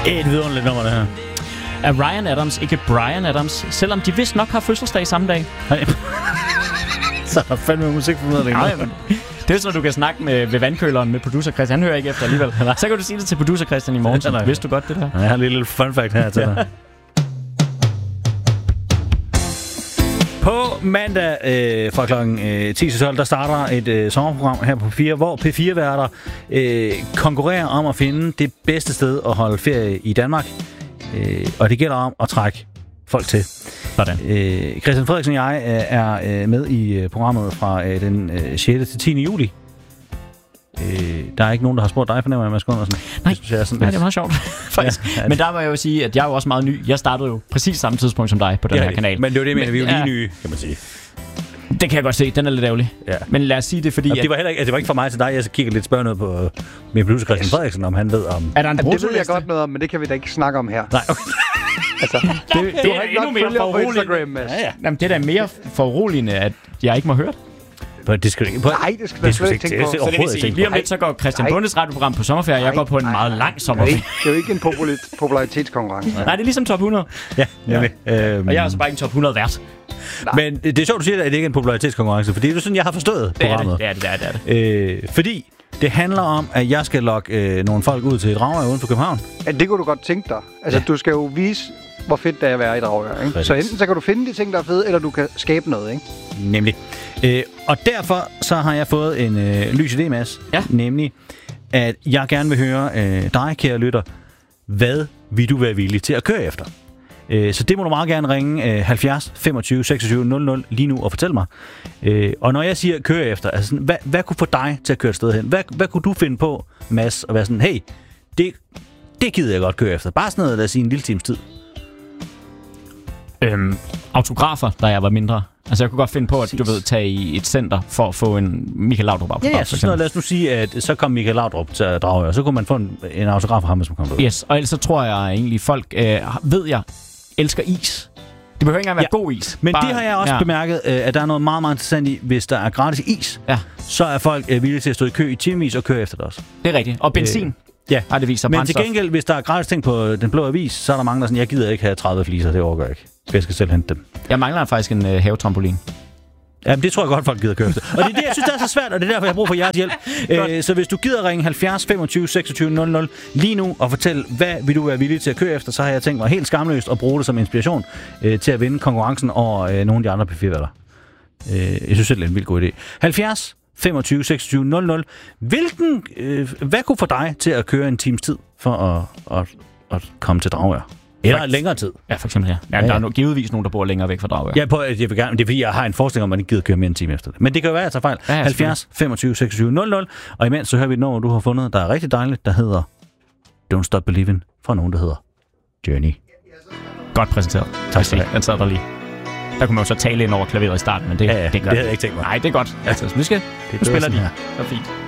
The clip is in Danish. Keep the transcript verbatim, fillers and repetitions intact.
Et vidunderligt nummer, det her. Er Ryan Adams ikke Bryan Adams, selvom de vist nok har fødselsdag samme dag? Så er der fandme musik for noget. Nej, men det er sådan, at du kan snakke med, ved vandkøleren med producer Christian. Han hører ikke efter alligevel. Så kan du sige det til producer Christian i morgen. Så vidste du godt det der? Jeg har en lille fun fact her til dig. På mandag øh, fra klokken øh, ti til tolv, der starter et øh, sommerprogram her på P fire, hvor P fire-værter øh, konkurrerer om at finde det bedste sted at holde ferie i Danmark. Øh, og det gælder om at trække folk til. Sådan. Øh, Christian Frederiksen og jeg øh, er øh, med i øh, programmet fra øh, den øh, sjette til tiende juli. Øh, der er ikke nogen, der har spurgt dig, fornemmer jeg, Mads Gundersen. Nej, jeg, sådan, nej, det er meget sjovt, faktisk. Ja, ja. Men der må jeg jo sige, at jeg er jo også meget ny. Jeg startede jo præcis samme tidspunkt som dig på den ja, her kanal. Men det er jo det, men vi er jo lige ja. nye, kan man sige. Det kan jeg godt se, den er lidt ærgerlig. Ja. Men lad os sige det, fordi... Jamen, det, var heller ikke, altså, det var ikke for mig til dig, jeg kigger lidt spørgsmål på min producer Christian Frederiksen, om han ved om... Er der en det ved jeg godt noget om, men det kan vi da ikke snakke om her. Nej, okay. Altså, det, det, det, det er er endnu mere foruroligende. Ja, ja. Jamen, det er da mere foruroligende, at jeg ikke må høre det. Det skal du ikke på. Nej, det skal du slet ikke tænke på. Så det vil sige, lige om lidt, så går Christian Bundes radioprogram på sommerferie, jeg går på en nej, meget lang sommerferie. Det er jo ikke en popularitetskonkurrence. Nej, det er ligesom top hundrede. Ja, nemlig. Ja. Øhm. Og jeg er altså bare ikke en top hundrede vært. Nej. Men det er sjovt, du siger, at det ikke er en popularitetskonkurrence, fordi det er sådan, jeg har forstået det programmet. Det er det, det er det. det, er det. Øh, fordi det handler om, at jeg skal lokke øh, nogle folk ud til Dragør uden for København. Ja, det kunne du godt tænke dig. Altså, ja. Du skal jo vise, hvor fedt det er at være i Dragør, ikke? Så enten så kan du finde de ting, der er fede, eller du kan skabe noget, ikke? Nemlig. Øh, og derfor så har jeg fået en øh, lys idé, Mads. Ja. Nemlig, at jeg gerne vil høre øh, dig, kære lytter, hvad vil du være villig til at køre efter? Øh, så det må du meget gerne ringe øh, halvfjerds femogtyve seksogtyve nul nul lige nu og fortælle mig. Øh, og når jeg siger køre efter, altså sådan, hvad, hvad kunne få dig til at køre et sted hen? Hvad, hvad kunne du finde på, Mads, og være sådan, hey, det, det gider jeg godt køre efter. Bare sådan noget, lad os sige en lille times tid. Øhm, autografer, da jeg var mindre. Altså, jeg kunne godt finde på, at du ved, tage i et center for at få en Michael Laudrup-autograf. Ja, ja, så sådan noget, lad os nu sige, at så kom Michael Laudrup til Dragør, og så kunne man få en, en autograf fra ham, hvis man kom ud. Yes, og ellers så tror jeg egentlig, folk, øh, ved jeg, elsker is. Det behøver ikke engang være ja. god is. Men Bare, det har jeg også ja. bemærket, at der er noget meget, meget interessant i, hvis der er gratis is, ja. så er folk øh, villige til at stå i kø i timevis og køre efter det også. Det er rigtigt. Og benzin. Øh. Ja, har det vist sig. Men brændstof. til gengæld, hvis der er gratis ting på Den Blå Avis, så er der mange, der sådan, jeg gider ikke have tredive fliser, det overgår jeg ikke. Jeg skal selv hente dem. Jeg mangler faktisk en øh, havetrampolin. Jamen, det tror jeg godt, folk gider køre efter. Og det er det, jeg synes, det er så svært, og det er derfor, jeg har brug for jeres hjælp. Æ, så hvis du gider ringe halvfjerds femogtyve seksogtyve nul nul lige nu og fortælle, hvad vil du være villig til at køre efter, så har jeg tænkt mig helt skamløst at bruge det som inspiration øh, til at vinde konkurrencen over øh, nogle af de andre P fire-værter. Øh, jeg synes selv, det er en vildt god idé. halvfjerds femogtyve seksogtyve nul nul Hvilken, øh, hvad kunne få dig til at køre en times tid for at, at, at komme til Dragør? Eller en længere tid. Ja, for eksempel, ja. ja, ja. Der er no- givetvis nogen, der bor længere væk fra Dragør. Ja, på, jeg vil gerne, det er fordi, jeg har en forestilling om, at man ikke gider køre mere end en time efter det. Men det kan jo være, at jeg tager fejl. Ja, ja, halvfjerds femogtyve seksogtyve nul nul Og imens så hører vi et nummer, du har fundet, der er rigtig dejligt, der hedder Don't Stop Believin' fra nogen, der hedder Journey. Godt præsenteret. Tak skal du have. Den sad der lige. Der kunne man jo så tale ind over klaveret i starten, men det, ja, ja, det, det havde jeg ikke tænkt mig. Nej, det er godt. Altså, nu skal, nu spiller de. Det er fint.